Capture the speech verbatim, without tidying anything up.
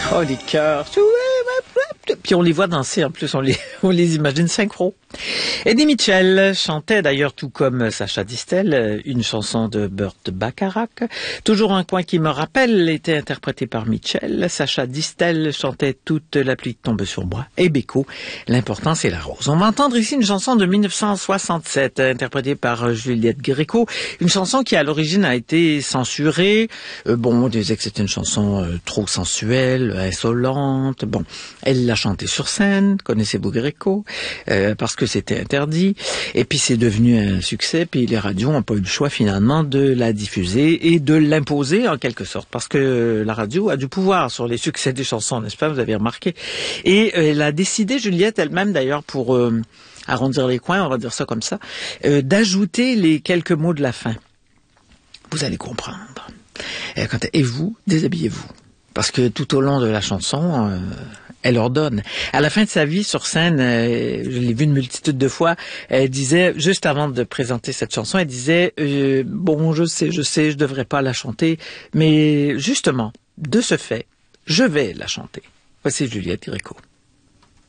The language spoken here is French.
Oh, les chœurs. Puis on les voit danser, en plus, on les, on les imagine synchro. Eddie Mitchell chantait d'ailleurs, tout comme Sacha Distel, une chanson de Burt Bacharach. Toujours un coin qui me rappelle, était interprété par Mitchell. Sacha Distel chantait Toute la pluie tombe sur moi. Et Beko, L'important c'est la rose. On va entendre ici une chanson de mille neuf cent soixante-sept, interprétée par Juliette Gréco. Une chanson qui à l'origine a été censurée. Euh, bon, on disait que c'était une chanson euh, trop sensuelle, insolente. Bon, elle l'a chantée sur scène, connaissez-vous Gréco, euh, parce que c'était interdit. Et puis c'est devenu un succès, puis les radios n'ont pas eu le choix finalement de la diffuser et de l'imposer en quelque sorte, parce que la radio a du pouvoir sur les succès des chansons, n'est-ce pas, vous avez remarqué. Et euh, elle a décidé, Juliette elle-même d'ailleurs, pour euh, arrondir les coins, on va dire ça comme ça, euh, d'ajouter les quelques mots de la fin. Vous allez comprendre. Et, quand, et vous, déshabillez-vous. Parce que tout au long de la chanson, euh, elle ordonne. À la fin de sa vie, sur scène, euh, je l'ai vu une multitude de fois, elle disait, juste avant de présenter cette chanson, elle disait, euh, bon, je sais, je sais, je devrais pas la chanter, mais justement, de ce fait, je vais la chanter. Voici Juliette Gréco.